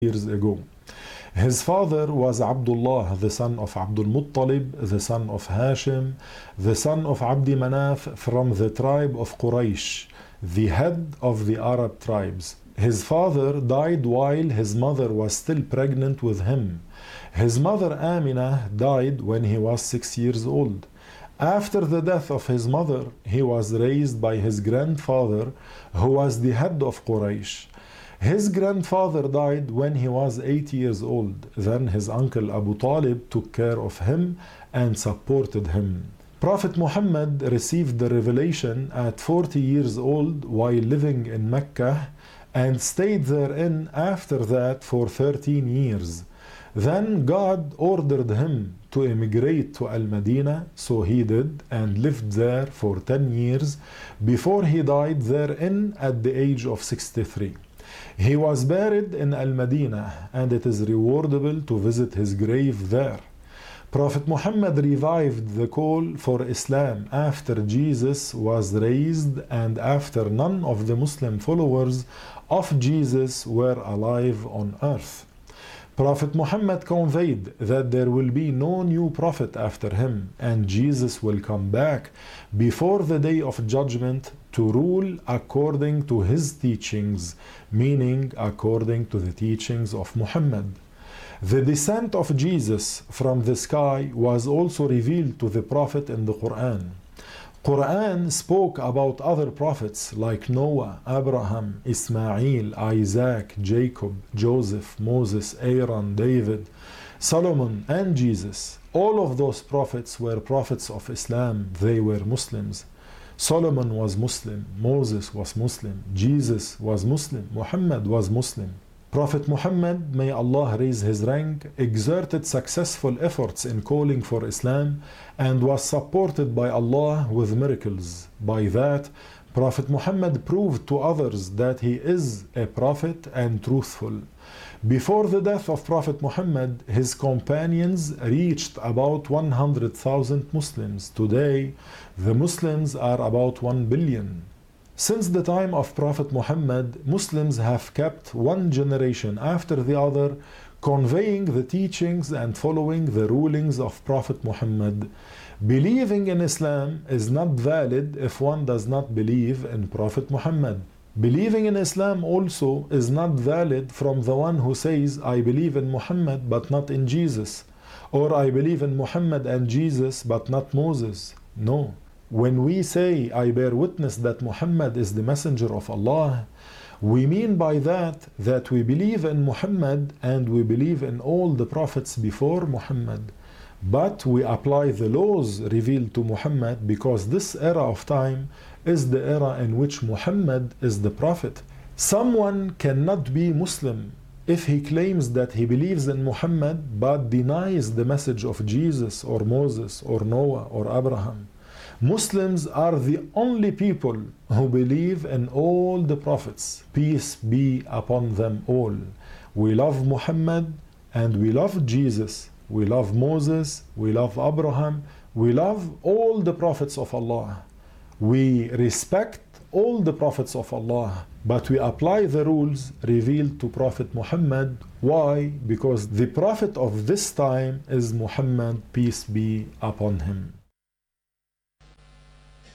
years ago. His father was Abdullah, the son of Abdul Muttalib, the son of Hashim, the son of Abdi Manaf from the tribe of Quraysh, the head of the Arab tribes. His father died while his mother was still pregnant with him. His mother Amina died when he was 6 years old. After the death of his mother, he was raised by his grandfather, who was the head of Quraysh. His grandfather died when he was 8 years old. Then his uncle Abu Talib took care of him and supported him. Prophet Muhammad received the revelation at 40 years old while living in Mecca and stayed therein after that for 13 years. Then God ordered him to emigrate to Al-Madinah, so he did and lived there for 10 years before he died therein at the age of 63. He was buried in Al-Madinah, and it is rewardable to visit his grave there. Prophet Muhammad revived the call for Islam after Jesus was raised and after none of the Muslim followers of Jesus were alive on earth. Prophet Muhammad conveyed that there will be no new prophet after him, and Jesus will come back before the day of judgment to rule according to his teachings, meaning according to the teachings of Muhammad. The descent of Jesus from the sky was also revealed to the Prophet in the Quran. Quran spoke about other prophets like Noah, Abraham, Ismail, Isaac, Jacob, Joseph, Moses, Aaron, David, Solomon, and Jesus. All of those prophets were prophets of Islam. They were Muslims. Solomon was Muslim, Moses was Muslim, Jesus was Muslim, Muhammad was Muslim. Prophet Muhammad, may Allah raise his rank, exerted successful efforts in calling for Islam and was supported by Allah with miracles. By that, Prophet Muhammad proved to others that he is a prophet and truthful. Before the death of Prophet Muhammad, his companions reached about 100,000 Muslims. Today, the Muslims are about 1 billion. Since the time of Prophet Muhammad, Muslims have kept one generation after the other, conveying the teachings and following the rulings of Prophet Muhammad. Believing in Islam is not valid if one does not believe in Prophet Muhammad. Believing in Islam also is not valid from the one who says, I believe in Muhammad but not in Jesus, or I believe in Muhammad and Jesus but not Moses. No. When we say, I bear witness that Muhammad is the messenger of Allah, we mean by that we believe in Muhammad and we believe in all the prophets before Muhammad. But we apply the laws revealed to Muhammad because this era of time is the era in which Muhammad is the prophet. Someone cannot be Muslim if he claims that he believes in Muhammad but denies the message of Jesus or Moses or Noah or Abraham. Muslims are the only people who believe in all the prophets. Peace be upon them all. We love Muhammad and we love Jesus. We love Moses. We love Abraham. We love all the prophets of Allah. We respect all the prophets of Allah, but we apply the rules revealed to Prophet Muhammad. Why? Because the prophet of this time is Muhammad, peace be upon him.